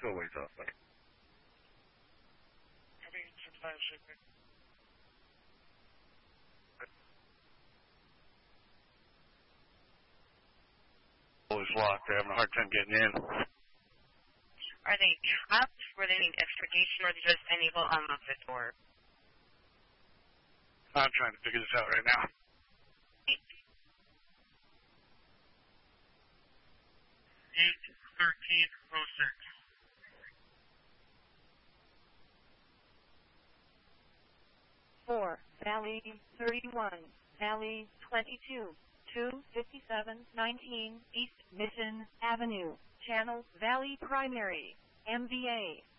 still a ways off, but. Having some time shipping. Always locked. They're having a hard time getting in. Are they trapped where they need extrication, or are they just unable to unlock the door? I'm trying to figure this out right now. 81306. Four, Valley 31, Valley 22, 25719 East Mission Avenue, Channel Valley Primary, MVA.